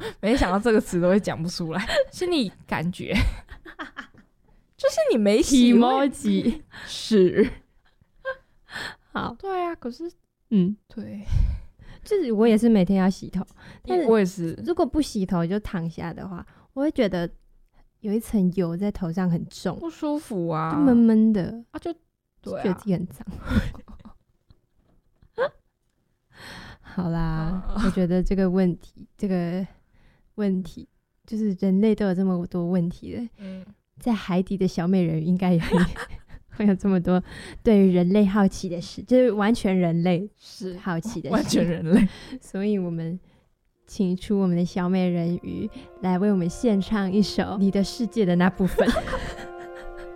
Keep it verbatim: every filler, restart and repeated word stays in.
没想到这个词都会讲不出来，心里感觉就是你没洗 emoji 是好， 对啊，可是嗯， 对， 就是我也是每天要洗头，但是我也是， 如果不洗头就躺下的话，我会觉得有一层油在头上很重， 不舒服啊， 就闷闷的啊，就对啊， 觉得自己很脏。好啦，我觉得这个问题，这个问题就是人类都有这么多问题了， 嗯， 在海底的小美人鱼应该也会会有这么多对于人类好奇的事，就是完全人类是好奇的事， 完全人类。 所以我们请出我们的小美人鱼来为我们献唱一首《你的世界的那部分》。